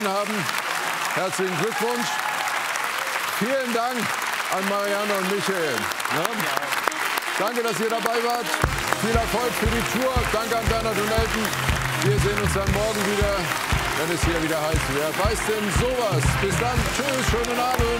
haben. Herzlichen Glückwunsch. Vielen Dank an Marianne und Michael. Ja? Danke, dass ihr dabei wart. Viel Erfolg für die Tour. Danke an Bernhard und Elton. Wir sehen uns dann morgen wieder, wenn es hier wieder heißt, wer weiß denn sowas? Bis dann. Tschüss, schönen Abend.